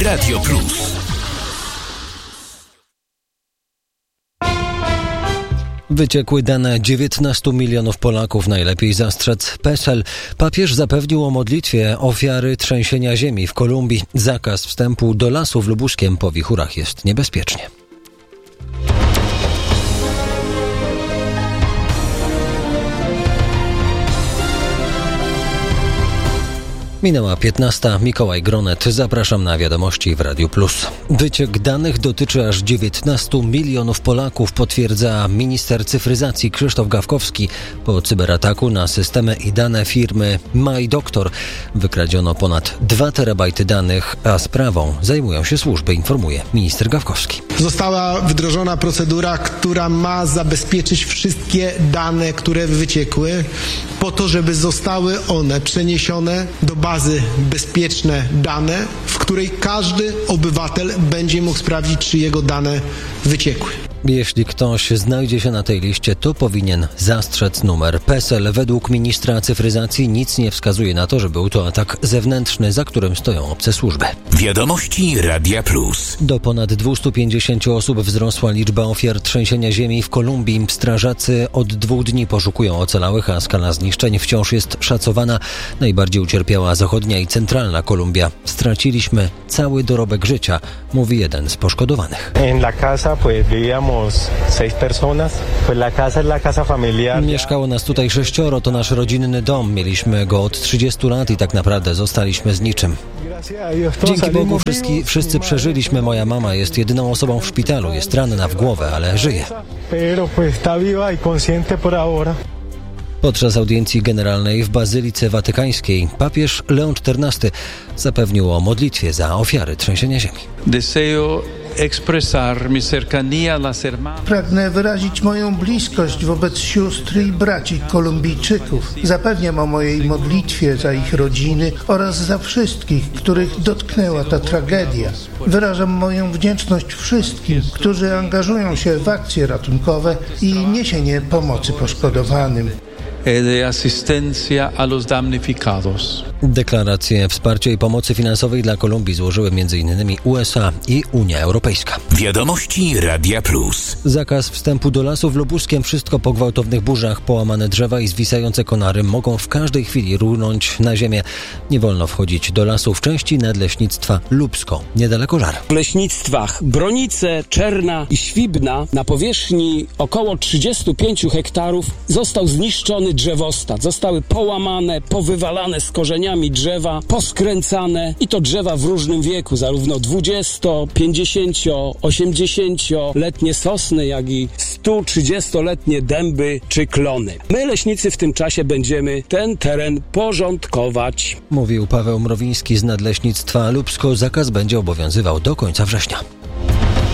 Radio Plus. Wyciekły dane 19 milionów Polaków, najlepiej zastrzec PESEL. Papież zapewnił o modlitwie ofiary trzęsienia ziemi w Kolumbii. Zakaz wstępu do lasów lubuskiem po wichurach jest niebezpiecznie. Minęła 15. Mikołaj Gronet. Zapraszam na wiadomości w Radiu Plus. Wyciek danych dotyczy aż 19 milionów Polaków, potwierdza minister cyfryzacji Krzysztof Gawkowski. Po cyberataku na systemy i dane firmy MyDoktor wykradziono ponad 2 terabajty danych, a sprawą zajmują się służby, informuje minister Gawkowski. Została wdrożona procedura, która ma zabezpieczyć wszystkie dane, które wyciekły, po to, żeby zostały one przeniesione do bazy bezpieczne dane, w której każdy obywatel będzie mógł sprawdzić, czy jego dane wyciekły. Jeśli ktoś znajdzie się na tej liście, to powinien zastrzec numer PESEL. Według ministra cyfryzacji nic nie wskazuje na to, że był to atak zewnętrzny, za którym stoją obce służby. Wiadomości Radia Plus. Do ponad 250 osób wzrosła liczba ofiar trzęsienia ziemi w Kolumbii. Strażacy od 2 dni poszukują ocalałych, a skala zniszczeń wciąż jest szacowana. Najbardziej ucierpiała zachodnia i centralna Kolumbia. Straciliśmy cały dorobek życia, mówi jeden z poszkodowanych. En la casa pues vivíamos 6 personas. Pues la casa es la casa familiar. Mieszkało nas tutaj 6, to nasz rodzinny dom. Mieliśmy go od 30 lat i tak naprawdę zostaliśmy z niczym. Dzięki Bogu wszyscy przeżyliśmy. Moja mama jest jedyną osobą w szpitalu. Jest ranna w głowę, ale żyje. Podczas audiencji generalnej w Bazylice Watykańskiej papież Leon XIV zapewnił o modlitwie za ofiary trzęsienia ziemi. Pragnę wyrazić moją bliskość wobec sióstr i braci Kolumbijczyków. Zapewniam o mojej modlitwie za ich rodziny oraz za wszystkich, których dotknęła ta tragedia. Wyrażam moją wdzięczność wszystkim, którzy angażują się w akcje ratunkowe i niesienie pomocy poszkodowanym. De asistencia a los damnificados. Deklarację wsparcia i pomocy finansowej dla Kolumbii złożyły m.in. USA i Unia Europejska. Wiadomości Radia Plus. Zakaz wstępu do lasów lubuskiem. Wszystko po gwałtownych burzach. Połamane drzewa i zwisające konary mogą w każdej chwili runąć na ziemię. Nie wolno wchodzić do lasów części nadleśnictwa Lubsko, niedaleko Żar. W leśnictwach Bronice, Czerna i Świbna na powierzchni około 35 hektarów został zniszczony drzewostat. Zostały połamane, powywalane z korzeniami drzewa, poskręcane i to drzewa w różnym wieku, zarówno 20, 50, 80-letnie sosny, jak i 130-letnie dęby czy klony. My, leśnicy, w tym czasie będziemy ten teren porządkować. Mówił Paweł Mrowiński z Nadleśnictwa Lubsko. Zakaz będzie obowiązywał do końca września.